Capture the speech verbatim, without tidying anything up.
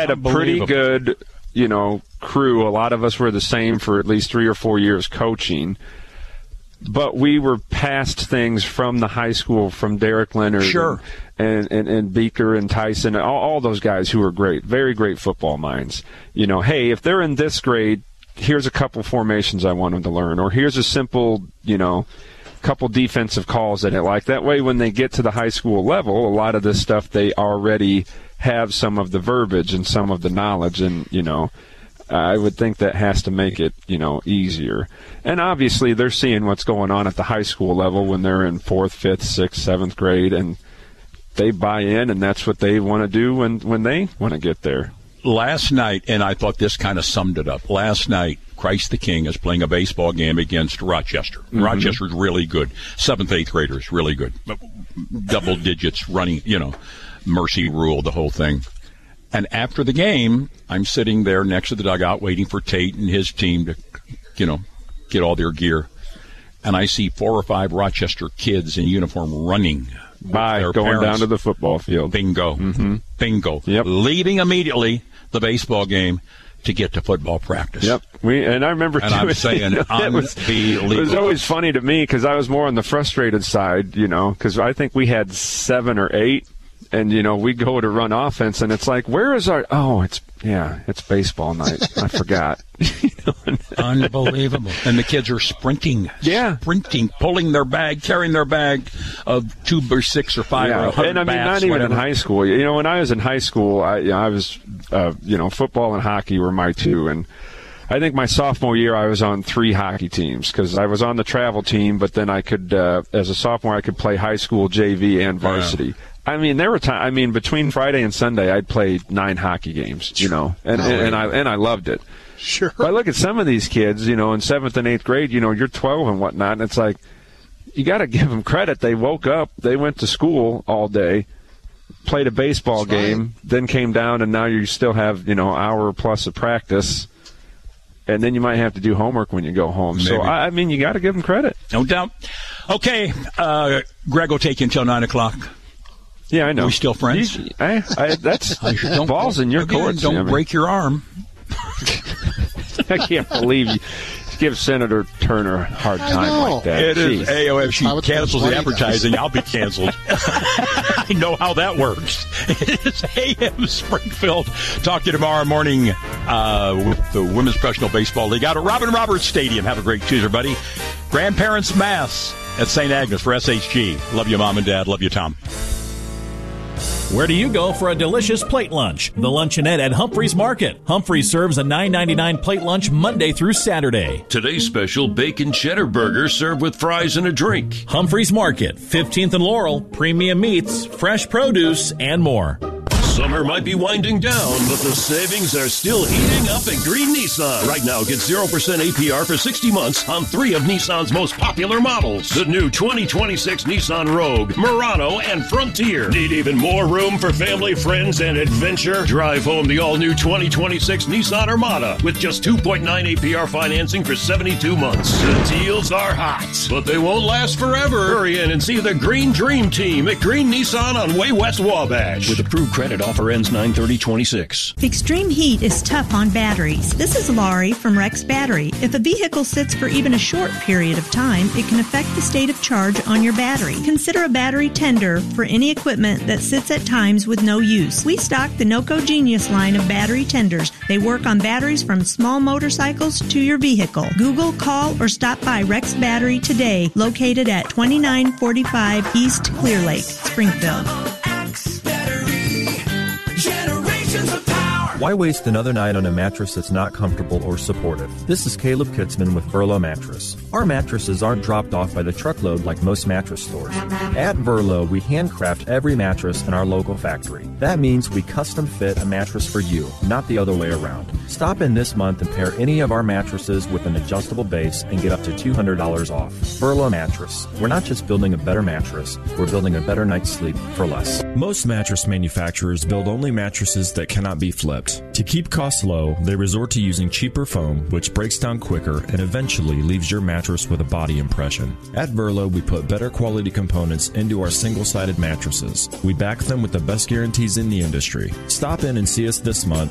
had a pretty good, you know, crew. A lot of us were the same for at least three or four years coaching. But we were past things from the high school, from Derek Leonard sure. and, and, and Beaker and Tyson, all, all those guys who were great, very great football minds. You know, hey, if they're in this grade, here's a couple formations I want them to learn, or here's a simple, you know, couple defensive calls that I like. That way when they get to the high school level, a lot of this stuff they already have some of the verbiage and some of the knowledge, and, you know, I would think that has to make it, you know, easier. And obviously they're seeing what's going on at the high school level when they're in fourth, fifth, sixth, seventh grade, and they buy in, and that's what they want to do when, when they want to get there. Last night, and I thought this kind of summed it up, last night, Christ the King is playing a baseball game against Rochester. Mm-hmm. Rochester's really good. Seventh, eighth graders, really good. Double digits running, you know, mercy rule, the whole thing. And after the game, I'm sitting there next to the dugout waiting for Tate and his team to, you know, get all their gear. And I see four or five Rochester kids in uniform running by their going parents. down to the football field. Bingo. Mm-hmm. Bingo. Yep. Leaving immediately the baseball game to get to football practice. Yep. We and I remember and too, I'm saying it was, unbelievable. It was always funny to me because I was more on the frustrated side, you know, because I think we had seven or eight. And, you know, we go to run offense, and it's like, where is our – oh, it's – yeah, it's baseball night. I forgot. You know? Unbelievable. And the kids are sprinting, yeah. sprinting, pulling their bag, carrying their bag of two or six or five yeah. or a hundred And, I mean, bats, not even whatever. in high school. You know, when I was in high school, I, you know, I was uh, – you know, football and hockey were my two. And I think my sophomore year I was on three hockey teams because I was on the travel team, but then I could uh, – as a sophomore I could play high school, J V, and varsity. Yeah. I mean, there were times. I mean, between Friday and Sunday, I'd play nine hockey games. You know, and oh, and, and yeah. I and I loved it. Sure. But I look at some of these kids. You know, in seventh and eighth grade. You know, you're twelve and whatnot, and it's like you got to give them credit. They woke up, they went to school all day, played a baseball That's game, right. then came down, and now you still have you know hour plus of practice. And then you might have to do homework when you go home. Maybe. So, I, I mean, you got to give them credit. No doubt. Okay, uh, Greg will take you until nine o'clock. Yeah, I know. Are we still friends? You, I, I, that's don't, balls in your again, court. Don't I mean. break your arm. I can't believe you give Senator Turner a hard time like that. It Jeez. is A O F. She cancels the advertising. Does. I'll be canceled. I know how that works. It's A M Springfield. Talk to you tomorrow morning uh, with the Women's Professional Baseball League out at Robin Roberts Stadium. Have a great Tuesday, buddy. Grandparents' Mass at Saint Agnes for S H G. Love you, Mom and Dad. Love you, Tom. Where do you go for a delicious plate lunch? The Luncheonette at Humphreys Market. Humphreys serves a nine ninety-nine plate lunch Monday through Saturday. Today's special bacon cheddar burger served with fries and a drink. Humphreys Market, fifteenth and Laurel, premium meats, fresh produce, and more. Summer might be winding down, but the savings are still heating up at Green Nissan. Right now, get zero percent A P R for sixty months on three of Nissan's most popular models. The new twenty twenty-six Nissan Rogue, Murano, and Frontier. Need even more room for family, friends, and adventure? Drive home the all-new twenty twenty-six Nissan Armada with just two point nine A P R financing for seventy-two months. The deals are hot, but they won't last forever. Hurry in and see the Green Dream Team at Green Nissan on Way West Wabash. With approved credit, offer ends nine thirty twenty-six. Extreme heat is tough on batteries. This is Laurie from Rex Battery. If a vehicle sits for even a short period of time, it can affect the state of charge on your battery. Consider a battery tender for any equipment that sits at times with no use. We stock the NOCO Genius line of battery tenders. They work on batteries from small motorcycles to your vehicle. Google, call, or stop by Rex Battery today, located at twenty-nine forty-five East Clear Lake, Springfield. Why waste another night on a mattress that's not comfortable or supportive? This is Caleb Kitzman with Verlo Mattress. Our mattresses aren't dropped off by the truckload like most mattress stores. At Verlo, we handcraft every mattress in our local factory. That means we custom fit a mattress for you, not the other way around. Stop in this month and pair any of our mattresses with an adjustable base and get up to two hundred dollars off. Verlo Mattress. We're not just building a better mattress, we're building a better night's sleep for less. Most mattress manufacturers build only mattresses that cannot be flipped. To keep costs low, they resort to using cheaper foam, which breaks down quicker and eventually leaves your mattress with a body impression. At Verlo, we put better quality components into our single-sided mattresses. We back them with the best guarantees in the industry. Stop in and see us this month